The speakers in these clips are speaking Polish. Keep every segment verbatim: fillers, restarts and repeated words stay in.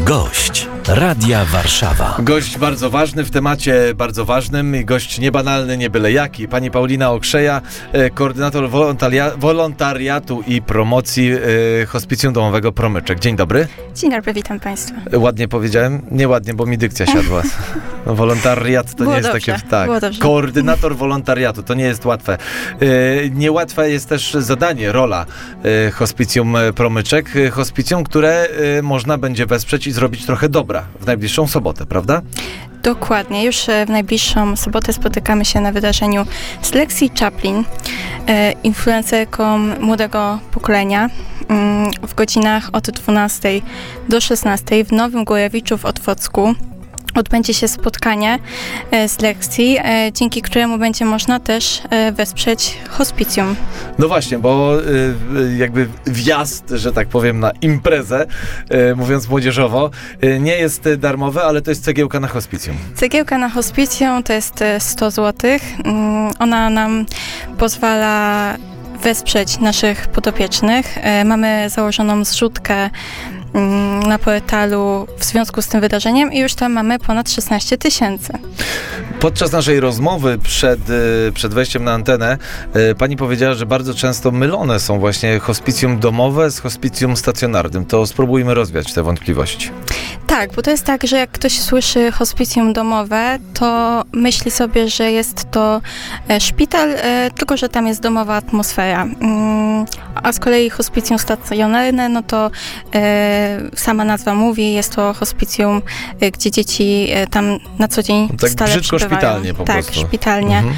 Gość Radia Warszawa. Gość bardzo ważny w temacie bardzo ważnym i gość niebanalny, nie byle jaki. Pani Paulina Okrzeja, koordynator wolontaria- wolontariatu i promocji e, Hospicjum Domowego Promyczek. Dzień dobry. Dzień dobry, witam Państwa. Ładnie powiedziałem? Nieładnie, bo mi dykcja siadła. No, wolontariat to było nie jest dobrze, takie... Tak. Koordynator wolontariatu, to nie jest łatwe. E, niełatwe jest też zadanie, rola e, Hospicjum Promyczek. Hospicjum, które e, można będzie wesprzeć i zrobić trochę dobra w najbliższą sobotę, prawda? Dokładnie. Już w najbliższą sobotę spotykamy się na wydarzeniu z Lexi Chaplin, influencerką młodego pokolenia, w godzinach od dwunastej do szesnastej w Nowym Górowiczu w Otwocku. Odbędzie się spotkanie z Lexi, dzięki któremu będzie można też wesprzeć hospicjum. No właśnie, bo jakby wjazd, że tak powiem, na imprezę, mówiąc młodzieżowo, nie jest darmowy, ale to jest cegiełka na hospicjum. Cegiełka na hospicjum to jest sto złotych. Ona nam pozwala wesprzeć naszych podopiecznych. Mamy założoną zrzutkę na portalu w związku z tym wydarzeniem i już tam mamy ponad szesnaście tysięcy. Podczas naszej rozmowy przed, przed wejściem na antenę pani powiedziała, że bardzo często mylone są właśnie hospicjum domowe z hospicjum stacjonarnym. To spróbujmy rozwiać te wątpliwości. Tak, bo to jest tak, że jak ktoś słyszy hospicjum domowe, to myśli sobie, że jest to szpital, tylko że tam jest domowa atmosfera. A z kolei hospicjum stacjonarne, no to sama nazwa mówi, jest to hospicjum, gdzie dzieci tam na co dzień tak stale brzydko przebywają. szpitalnie po tak, prostu. Tak, szpitalnie. Mhm.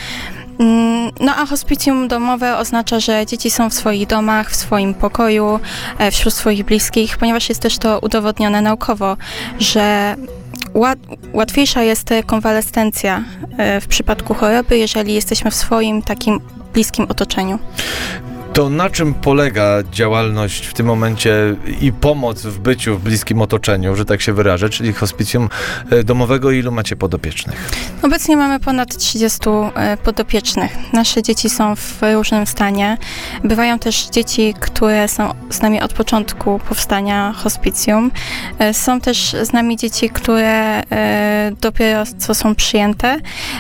No a hospicjum domowe oznacza, że dzieci są w swoich domach, w swoim pokoju, wśród swoich bliskich, ponieważ jest też to udowodnione naukowo, że łat, łatwiejsza jest konwalescencja w przypadku choroby, jeżeli jesteśmy w swoim takim bliskim otoczeniu. To na czym polega działalność w tym momencie i pomoc w byciu w bliskim otoczeniu, że tak się wyrażę, czyli hospicjum domowego? Ilu macie podopiecznych? Obecnie mamy ponad trzydziestu podopiecznych. Nasze dzieci są w różnym stanie. Bywają też dzieci, które są z nami od początku powstania hospicjum. Są też z nami dzieci, które dopiero co są przyjęte.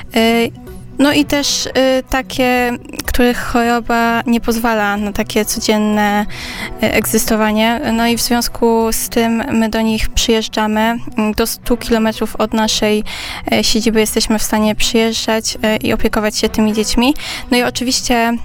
No i też y, takie, których choroba nie pozwala na takie codzienne y, egzystowanie. No i w związku z tym my do nich przyjeżdżamy. Do stu kilometrów od naszej y, siedziby jesteśmy w stanie przyjeżdżać y, i opiekować się tymi dziećmi. No i oczywiście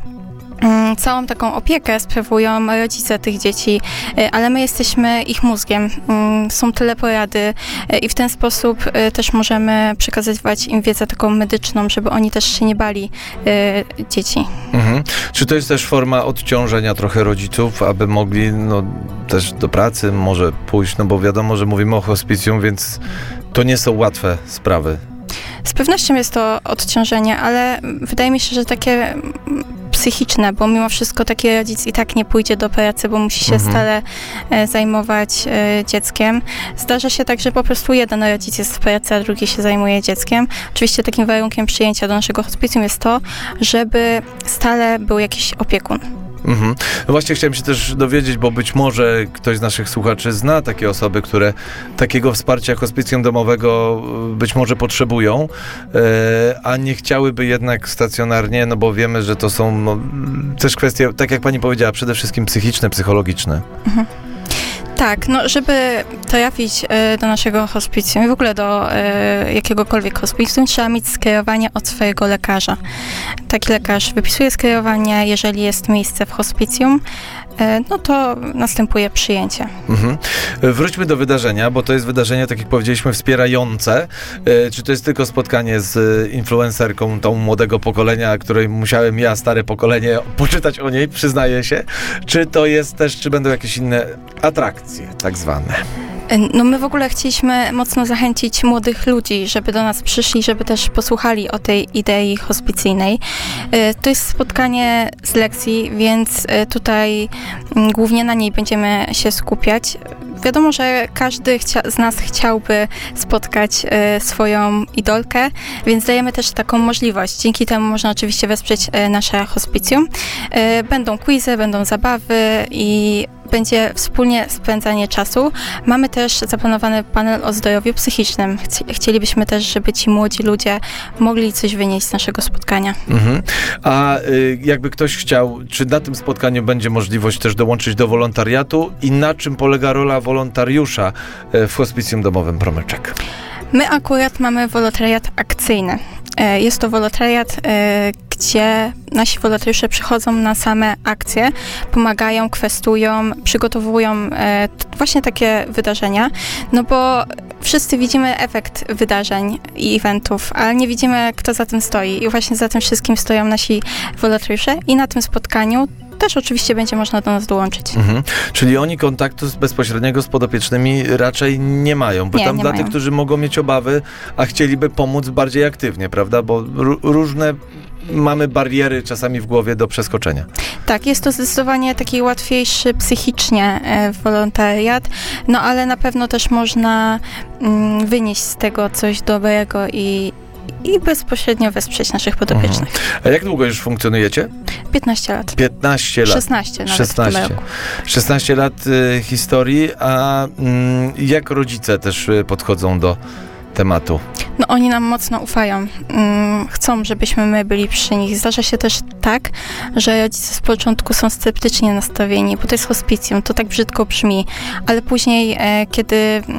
całą taką opiekę sprawują rodzice tych dzieci, ale my jesteśmy ich mózgiem. Są tyle porady i w ten sposób też możemy przekazywać im wiedzę taką medyczną, żeby oni też się nie bali dzieci. Mhm. Czy to jest też forma odciążenia trochę rodziców, aby mogli no, też do pracy może pójść, no bo wiadomo, że mówimy o hospicjum, więc to nie są łatwe sprawy. Z pewnością jest to odciążenie, ale wydaje mi się, że takie psychiczne, bo mimo wszystko taki rodzic i tak nie pójdzie do pracy, bo musi się mhm. stale e, zajmować e, dzieckiem. Zdarza się tak, że po prostu jeden rodzic jest w pracy, a drugi się zajmuje dzieckiem. Oczywiście takim warunkiem przyjęcia do naszego hospicjum jest to, żeby stale był jakiś opiekun. Mhm. No właśnie chciałem się też dowiedzieć, bo być może ktoś z naszych słuchaczy zna takie osoby, które takiego wsparcia hospicjum domowego być może potrzebują, e, a nie chciałyby jednak stacjonarnie, no bo wiemy, że to są no, też kwestie, tak jak pani powiedziała, przede wszystkim psychiczne, psychologiczne. Mhm. Tak, no żeby trafić y, do naszego hospicjum i w ogóle do y, jakiegokolwiek hospicjum, trzeba mieć skierowanie od swojego lekarza. Taki lekarz wypisuje skierowanie, jeżeli jest miejsce w hospicjum, y, no to następuje przyjęcie. Mhm. Wróćmy do wydarzenia, bo to jest wydarzenie, tak jak powiedzieliśmy, wspierające. Y, czy to jest tylko spotkanie z influencerką tą młodego pokolenia, której musiałem ja, stare pokolenie, poczytać o niej, przyznaję się. Czy to jest też, czy będą jakieś inne atrakcje? Tak zwane. No my w ogóle chcieliśmy mocno zachęcić młodych ludzi, żeby do nas przyszli, żeby też posłuchali o tej idei hospicyjnej. To jest spotkanie z lekcji, więc tutaj głównie na niej będziemy się skupiać. Wiadomo, że każdy chcia- z nas chciałby spotkać e, swoją idolkę, więc dajemy też taką możliwość. Dzięki temu można oczywiście wesprzeć e, nasze hospicjum. E, będą quizy, będą zabawy i będzie wspólnie spędzanie czasu. Mamy też zaplanowany panel o zdrowiu psychicznym. Chci- chcielibyśmy też, żeby ci młodzi ludzie mogli coś wynieść z naszego spotkania. Mhm. A y, jakby ktoś chciał, czy na tym spotkaniu będzie możliwość też dołączyć do wolontariatu i na czym polega rola wolontariusza y, w hospicjum domowym Promyczek? My akurat mamy wolontariat akcyjny. E, Jest to wolontariat, e, gdzie nasi wolontariusze przychodzą na same akcje, pomagają, kwestują, przygotowują e, t- właśnie takie wydarzenia, no bo wszyscy widzimy efekt wydarzeń i eventów, ale nie widzimy, kto za tym stoi. I właśnie za tym wszystkim stoją nasi wolontariusze i na tym spotkaniu też oczywiście będzie można do nas dołączyć. Mhm. Czyli oni kontaktu z- bezpośredniego z podopiecznymi raczej nie mają. Pytam Nie, nie dla mają. tych, którzy mogą mieć obawy, a chcieliby pomóc bardziej aktywnie, prawda? Bo ró- różne mamy bariery czasami w głowie do przeskoczenia. Tak, jest to zdecydowanie taki łatwiejszy psychicznie e, wolontariat, no ale na pewno też można mm, wynieść z tego coś dobrego i, i bezpośrednio wesprzeć naszych podopiecznych. A jak długo już funkcjonujecie? piętnaście lat. piętnaście lat. szesnaście nawet w szesnaście. tym roku. szesnaście lat y, historii, a mm, jak rodzice też y, podchodzą do tematu? No oni nam mocno ufają. Mm, chcą, żebyśmy my byli przy nich. Zdarza się też tak, że rodzice z początku są sceptycznie nastawieni, bo to jest hospicjum, to tak brzydko brzmi, ale później, e, kiedy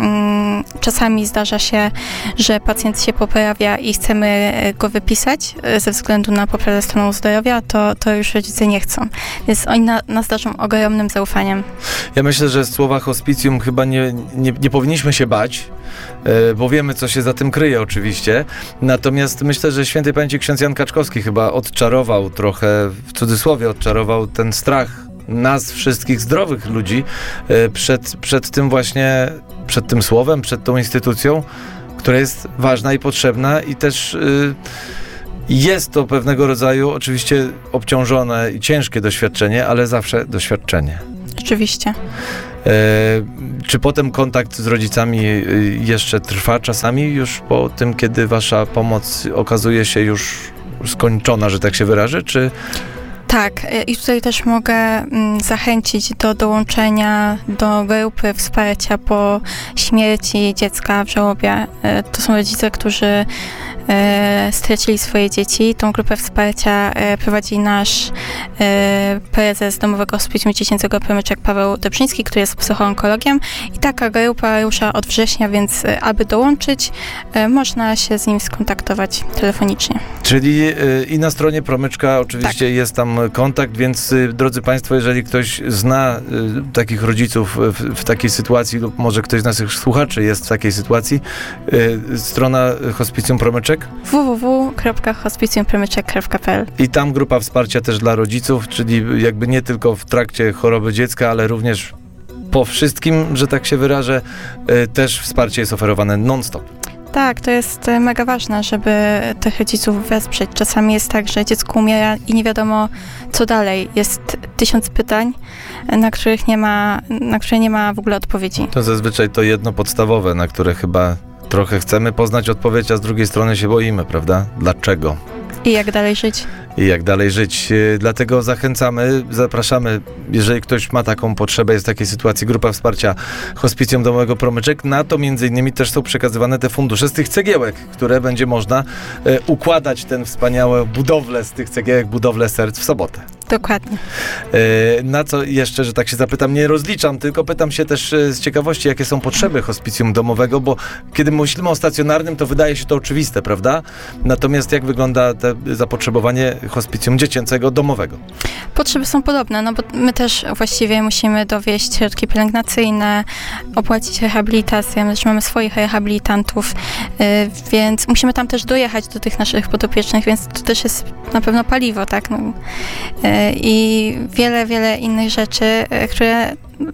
mm, czasami zdarza się, że pacjent się poprawia i chcemy e, go wypisać e, ze względu na poprawę stanu zdrowia, to, to już rodzice nie chcą. Więc oni na, nas darzą ogromnym zaufaniem. Ja myślę, że słowa hospicjum chyba nie, nie, nie powinniśmy się bać, e, bo wiemy, co się za tym kryje oczywiście. Natomiast myślę, że świętej pamięci ksiądz Jan Kaczkowski chyba odczarował trochę, w cudzysłowie odczarował ten strach nas wszystkich zdrowych ludzi e, przed, przed tym właśnie, przed tym słowem, przed tą instytucją, która jest ważna i potrzebna i też y, jest to pewnego rodzaju oczywiście obciążone i ciężkie doświadczenie, ale zawsze doświadczenie. Oczywiście. E, czy potem kontakt z rodzicami y, jeszcze trwa czasami już po tym, kiedy wasza pomoc okazuje się już skończona, że tak się wyrażę, czy... Tak, e, i tutaj też mogę mm, zachęcić do dołączenia do grupy wsparcia po śmierci dziecka w żałobie. E, To są rodzice, którzy e, stracili swoje dzieci. Tą grupę wsparcia e, prowadzi nasz e, prezes Domowego Hospicjum Dziecięcego Promyczek Paweł Dobrzyński, który jest psychoonkologiem. I taka grupa rusza od września, więc e, aby dołączyć, e, można się z nim skontaktować telefonicznie. Czyli y, i na stronie Promyczka oczywiście Tak. jest tam kontakt, więc y, drodzy Państwo, jeżeli ktoś zna y, takich rodziców w, w takiej sytuacji lub może ktoś z naszych słuchaczy jest w takiej sytuacji, y, strona Hospicjum Promyczek w w w kropka hospicjum promyczek kropka p l. i tam grupa wsparcia też dla rodziców, czyli jakby nie tylko w trakcie choroby dziecka, ale również po wszystkim, że tak się wyrażę, y, też wsparcie jest oferowane non-stop. Tak, to jest e, mega ważne, żeby tych rodziców wesprzeć. Czasami jest tak, że dziecko umiera i nie wiadomo, co dalej. Jest tysiąc pytań, e, na których nie ma, na które nie ma w ogóle odpowiedzi. To zazwyczaj to jedno podstawowe, na które chyba trochę chcemy poznać odpowiedź, a z drugiej strony się boimy, prawda? Dlaczego? I jak dalej żyć? I jak dalej żyć. Yy, Dlatego zachęcamy, zapraszamy, jeżeli ktoś ma taką potrzebę, jest w takiej sytuacji, grupa wsparcia Hospicjum Domowego Promyczek. Na to między innymi też są przekazywane te fundusze z tych cegiełek, które będzie można yy, układać ten wspaniałe budowlę z tych cegiełek, budowlę serc w sobotę. Dokładnie. Yy, Na co jeszcze, że tak się zapytam, nie rozliczam, tylko pytam się też yy, z ciekawości, jakie są potrzeby hospicjum domowego, bo kiedy myślimy o stacjonarnym, to wydaje się to oczywiste, prawda? Natomiast jak wygląda te zapotrzebowanie hospicjum dziecięcego domowego? Potrzeby są podobne, no bo my też właściwie musimy dowieść środki pielęgnacyjne, opłacić rehabilitację, my też mamy swoich rehabilitantów, yy, więc musimy tam też dojechać do tych naszych podopiecznych, więc to też jest na pewno paliwo, tak? No, yy, i wiele, wiele innych rzeczy, yy, które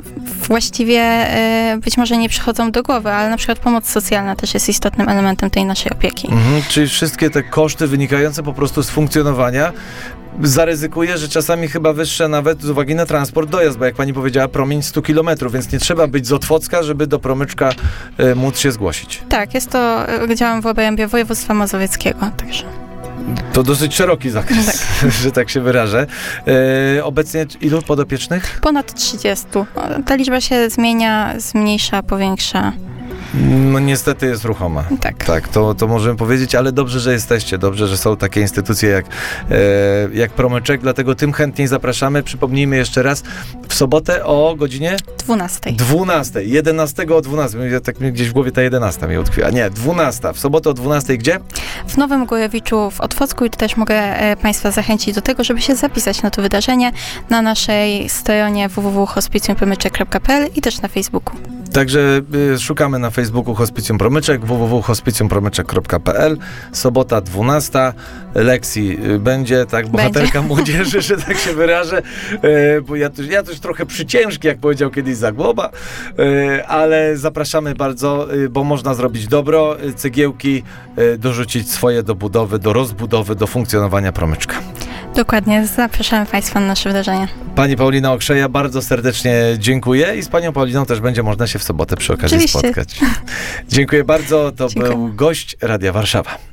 właściwie y, być może nie przychodzą do głowy, ale na przykład pomoc socjalna też jest istotnym elementem tej naszej opieki. Mhm, czyli wszystkie te koszty wynikające po prostu z funkcjonowania, zaryzykuję, że czasami chyba wyższe nawet z uwagi na transport, dojazd, bo jak pani powiedziała, promień stu kilometrów, więc nie trzeba być z Otwocka, żeby do Promyczka y, móc się zgłosić. Tak, jest to, y, działam w obrębie województwa mazowieckiego, także. To dosyć szeroki zakres, tak. że tak się wyrażę. E, obecnie ilu podopiecznych? Ponad trzydzieści. Ta liczba się zmienia, zmniejsza, powiększa. No niestety jest ruchoma. Tak. Tak, to, to możemy powiedzieć, ale dobrze, że jesteście, dobrze, że są takie instytucje jak, e, jak Promyczek, dlatego tym chętniej zapraszamy. Przypomnijmy jeszcze raz, w sobotę o godzinie? dwunastej. dwunastej. jedenastego o dwunastej. Ja tak mi gdzieś w głowie ta jedenasta mi utkwiła. Nie, dwunasta. W sobotę o dwunastej gdzie? W Nowym Górowiczu w Otwocku i też mogę e, Państwa zachęcić do tego, żeby się zapisać na to wydarzenie na naszej stronie w w w kropka hospicjum promyczek kropka p l i też na Facebooku. Także y, szukamy na Facebooku Hospicjum Promyczek, w w w kropka hospicjum promyczek kropka p l. Sobota dwunasta. Lekcji y, będzie, tak, bohaterka będzie. Młodzieży, że tak się wyrażę, y, bo ja też, ja też trochę przyciężki, jak powiedział kiedyś Zagłoba, y, ale zapraszamy bardzo, y, bo można zrobić dobro, y, cegiełki, y, dorzucić swoje do budowy, do rozbudowy, do funkcjonowania Promyczka. Dokładnie, zapraszamy Państwa na nasze wydarzenie. Pani Paulina Okrzeja, bardzo serdecznie dziękuję i z Panią Pauliną też będzie można się w sobotę przy okazji Oczywiście. spotkać. Dziękuję bardzo, to Dziękuję. był gość Radia Warszawa.